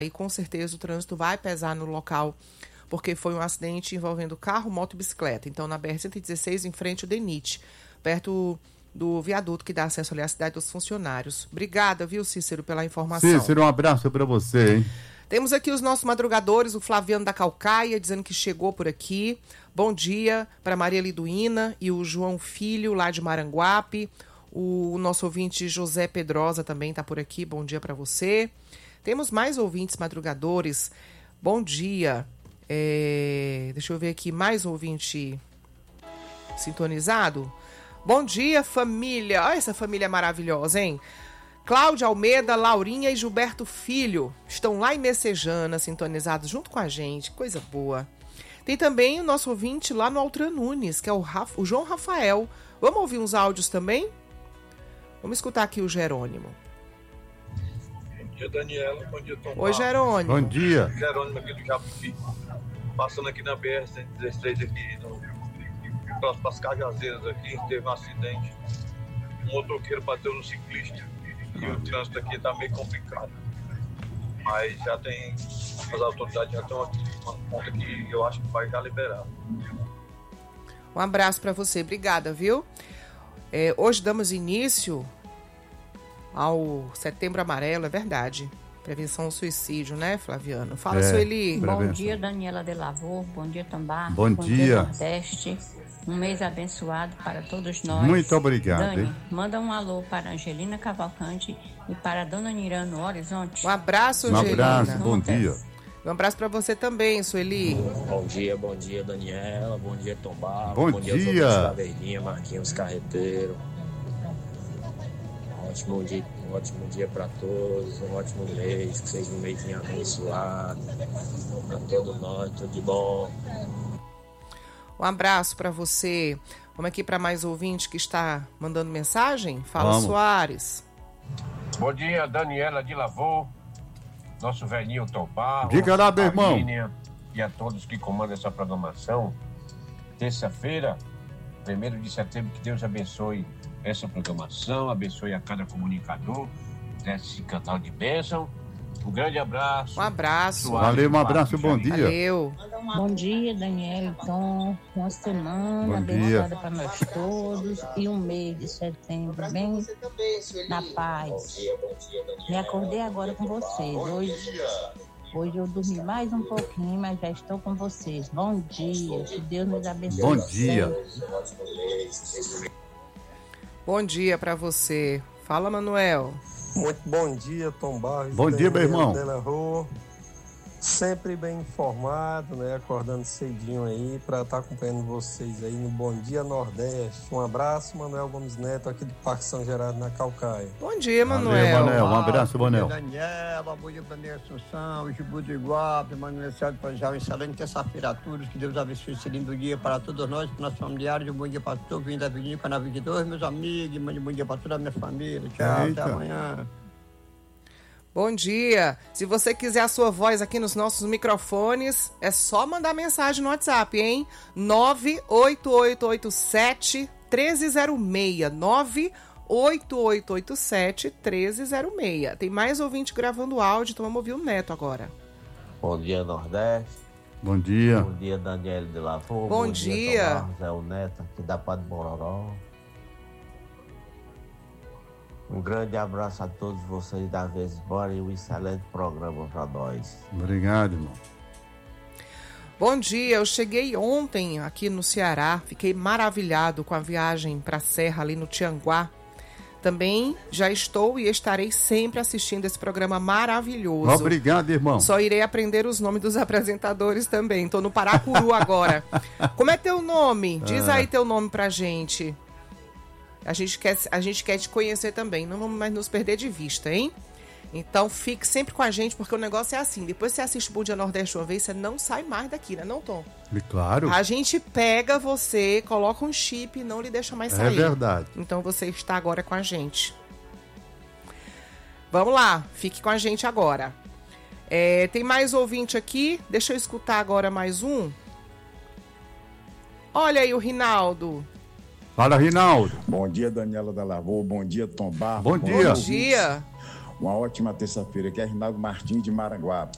E com certeza o trânsito vai pesar no local, porque foi um acidente envolvendo carro, moto e bicicleta. Então, na BR-116, em frente ao DENIT, perto do viaduto que dá acesso ali à cidade dos funcionários. Obrigada, viu, Cícero, pela informação. Cícero, um abraço para você, hein? Temos aqui os nossos madrugadores, o Flaviano da Calcaia, dizendo que chegou por aqui. Bom dia para Maria Liduína e o João Filho, lá de Maranguape. O nosso ouvinte José Pedrosa também está por aqui. Bom dia para você. Temos mais ouvintes madrugadores. Bom dia. Deixa eu ver aqui, mais ouvinte sintonizado. Bom dia, família. Olha essa família maravilhosa, hein? Cláudia Almeida, Laurinha e Gilberto Filho estão lá em Messejana, sintonizados junto com a gente. Coisa boa. Tem também o nosso ouvinte lá no Altran Nunes, que é o João Rafael. Vamos ouvir uns áudios também? Vamos escutar aqui o Jerônimo. Bom dia, Daniela. Bom dia, Tom. Oi, Jerônimo. Bom dia. Jerônimo aqui do Jabuti. Passando aqui na BR-116, aqui próximo às Cajazeiras aqui, teve um acidente. Um motoqueiro bateu no ciclista e o trânsito aqui está meio complicado. Mas já tem, as autoridades já estão aqui, uma conta que eu acho que vai já liberar. Um abraço para você, obrigada, viu? Hoje damos início ao Setembro Amarelo, é verdade. Prevenção ao suicídio, né, Flaviano? Fala, Sueli. Bom dia, Daniela de Lavor. Bom dia, Tambar. Bom dia. Nordeste. Um mês abençoado para todos nós. Muito obrigado, Dani, hein? manda um alô para Angelina Cavalcante e para Dona Nirã no Horizonte. Um abraço, Um Angelina. abraço, bom dia. Um abraço para você também, Sueli. Bom dia, Daniela. Bom dia, Tombar. Bom dia. dia. Da Verdinha, Marquinhos Carreteiro. Um ótimo dia para todos, um ótimo mês, que seja um mês abençoado. Para todos nós, tudo de bom. Um abraço para você. Vamos aqui para mais ouvinte que está mandando mensagem. Fala, Vamos. Soares. Bom dia, Daniela de Lavor, nosso velhinho Tombar. Diga lá, meu irmão. E a todos que comandam essa programação. Terça-feira, 1º de setembro, que Deus abençoe essa programação, abençoe a cada comunicador desse canal de bênção. Um grande abraço. Um abraço. Valeu, um abraço, bom dia. Valeu. Bom dia, Daniela. Então, uma semana Bom abençoada para nós todos e um mês de setembro bem na paz. Me acordei agora com vocês. Hoje eu dormi mais um pouquinho, mas já estou com vocês. Bom dia. Que Deus nos abençoe. Bom dia. Bom dia para você. Fala, Manuel. Muito bom dia, Tom Barros. Bom dia, meu irmão. Sempre bem informado, né? Acordando cedinho aí para estar acompanhando vocês aí no Bom Dia Nordeste. Um abraço, Manuel Gomes Neto, aqui do Parque São Gerardo, na Calcaia. Bom dia, Manuel. Valeu, Manel. Um abraço, Manel. Bom dia, Daniela. Bom dia, Daniela Assunção, Jibu do Iguape, Manuel Céu de Panjal. Excelente terça-feira a todos. Que Deus abençoe esse lindo dia para todos nós, para nossos familiares. Um bom dia para todos, vindo da Avenida Cana 22, meus amigos. Um bom dia para toda a minha família. Tchau, Eita. até amanhã. Bom dia. Se você quiser a sua voz aqui nos nossos microfones, é só mandar mensagem no WhatsApp, hein? 98887-1306. 98887-1306. Tem mais ouvinte gravando áudio, então vamos ouvir o Neto agora. Bom dia, Nordeste. Bom dia. Bom dia, Daniela de Lavor. Bom dia. Tombar, Zé o Neto, aqui da Padre Bororó. Um grande abraço a todos vocês da vez embora e um excelente programa para nós. Obrigado, irmão. Bom dia, eu cheguei ontem aqui no Ceará, fiquei maravilhado com a viagem para a Serra ali no Tianguá. Também já estou e estarei sempre assistindo esse programa maravilhoso. Obrigado, irmão. Só irei aprender os nomes dos apresentadores também, tô no Paracuru agora. Como é teu nome? Diz aí teu nome pra gente. A gente quer te conhecer também, não vamos mais nos perder de vista, hein? Então fique sempre com a gente, porque o negócio é assim, depois você assiste o Bom Dia Nordeste uma vez, você não sai mais daqui, né, não, Tom? Claro. A gente pega você, coloca um chip e não lhe deixa mais sair. É verdade. Então você está agora com a gente. Vamos lá, fique com a gente agora. Tem mais ouvinte aqui, deixa eu escutar agora mais um. Olha aí o Rinaldo. Fala, Rinaldo. Bom dia, Daniela da Lavor. Bom dia, Tom Barros. Bom dia. Bom dia. Uma ótima terça-feira. Aqui é Rinaldo Martins de Maranguape.